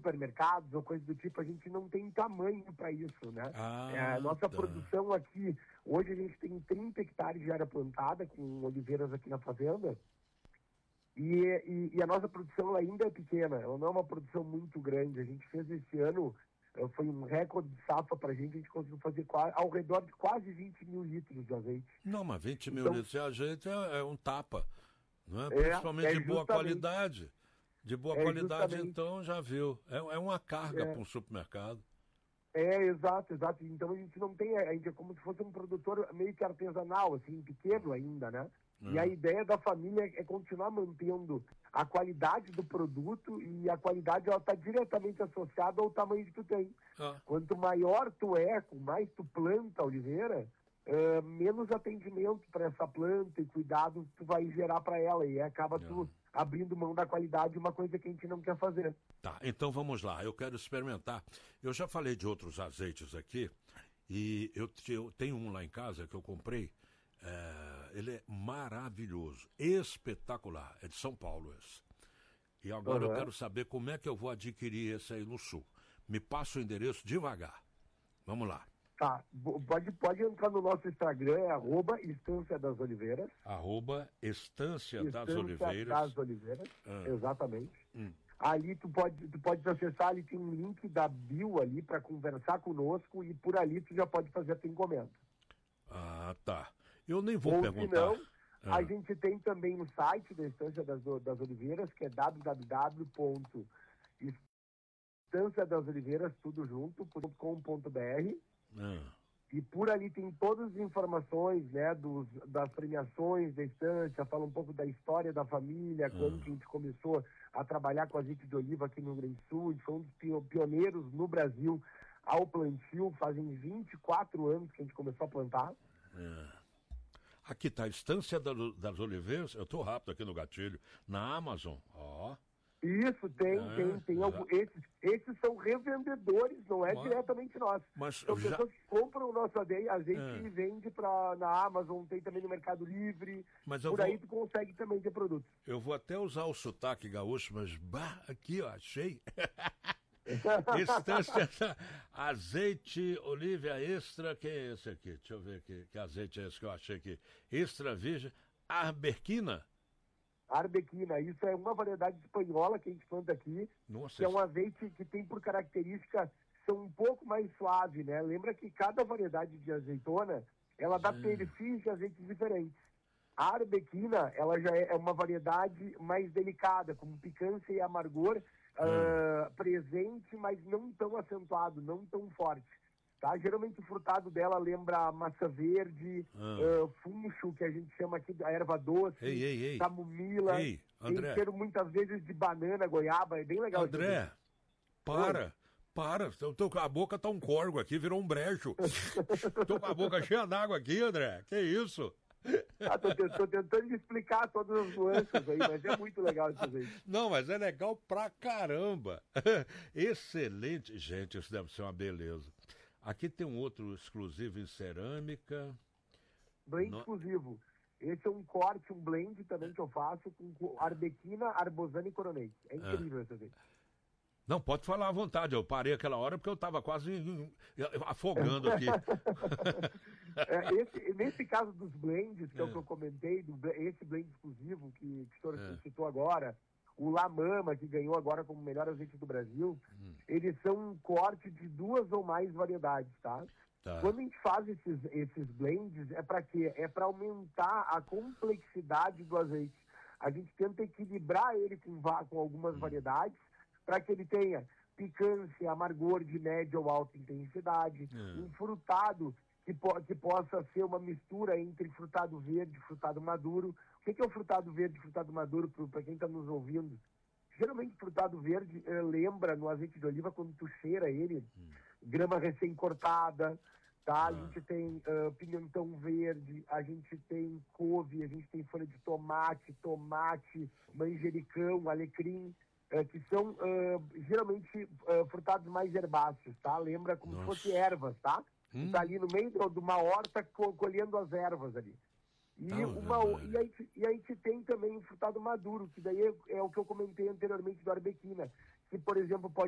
supermercados ou coisa do tipo, a gente não tem tamanho para isso, né? Ah, A nossa tá. produção aqui, hoje a gente tem 30 hectares de área plantada com oliveiras aqui na fazenda, e a nossa produção ela ainda é pequena, ela não é uma produção muito grande. A gente fez esse ano, foi um recorde de safra para a gente conseguiu fazer ao redor de quase 20 mil litros de azeite. Não, mas 20 mil Então, litros de azeite é um tapa, não é? É, Principalmente de boa justamente. qualidade. De boa qualidade, Justamente. então, já viu. É uma carga para um supermercado. Exato. Então a gente não tem, a gente é como se fosse um produtor meio que artesanal, assim, pequeno ainda, né? E a ideia da família é continuar mantendo a qualidade do produto, e a qualidade ela está diretamente associada ao tamanho que tu tem. Quanto maior tu é, com mais tu planta a oliveira, menos atendimento para essa planta e cuidado tu vai gerar para ela, e acaba tu abrindo mão da qualidade, uma coisa que a gente não quer fazer. Tá, então vamos lá, eu quero experimentar. Eu já falei de outros azeites aqui, e eu tenho um lá em casa que eu comprei, ele é maravilhoso, espetacular, é de São Paulo esse. E agora eu quero saber como é que eu vou adquirir esse aí no sul. Me passa o endereço devagar. Vamos lá. Tá, pode entrar no nosso Instagram, é @Estância das Oliveiras. @Estância das Estância Oliveiras. das Oliveiras, exatamente. Ali tu pode acessar, ali tem um link da bio ali para conversar conosco, e por ali tu já pode fazer a tua encomenda. Ah, tá. Eu nem vou Ou perguntar. se não, a gente tem também no site da Estância das Oliveiras, que é www.estanciadasoliveiras, tudo junto, .com.br. E por ali tem todas as informações, né, das premiações da estância, fala um pouco da história da família, quando que a gente começou a trabalhar com azeite de oliva aqui no Rio Grande do Sul. A gente foi um dos pioneiros no Brasil ao plantio, fazem 24 anos que a gente começou a plantar. Aqui está a Estância das Oliveiras, eu estou rápido aqui no gatilho, na Amazon, Isso, tem esses são revendedores, não é diretamente nós. São pessoas que compram o nosso azeite e vendem na Amazon, tem também no Mercado Livre, aí tu consegue também ter produtos. Eu vou até usar o sotaque gaúcho, mas aqui, ó, achei. Estância azeite Olívia Extra, que é esse aqui? Deixa eu ver que azeite é esse que eu achei aqui. Extra virgem, Arbequina. Arbequina, isso é uma variedade espanhola que a gente planta aqui, que é um azeite que tem por característica ser um pouco mais suave, né? Lembra que cada variedade de azeitona, ela dá perfis de azeites diferentes. A arbequina, ela já é uma variedade mais delicada, com picância e amargor presente, mas não tão acentuado, não tão forte. Tá? Geralmente o frutado dela lembra maçã verde, funcho, que a gente chama aqui da erva doce, camomila, tem cheiro muitas vezes de banana, goiaba, é bem legal. André, para, a boca tá um corgo aqui, virou um brejo. Tô com a boca cheia d'água aqui, André, que isso? Tô tentando explicar todas as nuances aí, mas é muito legal isso aí. Não, mas é legal pra caramba. Excelente. Gente, isso deve ser uma beleza. Aqui tem um outro exclusivo em cerâmica. Blend exclusivo. Esse é um corte, um blend também que eu faço com arbequina, arbosana e coronete. É incrível esse azeite. Não, pode falar à vontade. Eu parei aquela hora porque eu estava quase afogando aqui. Nesse caso dos blends, que é o que eu comentei, esse blend exclusivo que o senhor citou agora, o La Mama, que ganhou agora como melhor azeite do Brasil, eles são um corte de 2 ou mais variedades, tá? Quando a gente faz esses blends, é para quê? É para aumentar a complexidade do azeite. A gente tenta equilibrar ele com algumas variedades, para que ele tenha picância, amargor de média ou alta intensidade, um frutado que possa ser uma mistura entre frutado verde e frutado maduro. O que é o frutado verde e frutado maduro, para quem está nos ouvindo? Geralmente frutado verde lembra no azeite de oliva, quando tu cheira ele, grama recém-cortada, tá? A gente tem pimentão verde, a gente tem couve, a gente tem folha de tomate, manjericão, alecrim, que são geralmente frutados mais herbáceos, tá? Lembra como se fosse ervas, tá? Tá ali no meio de uma horta colhendo as ervas ali. E a gente tem também o frutado maduro, que daí é o que eu comentei anteriormente do arbequina, que, por exemplo, pode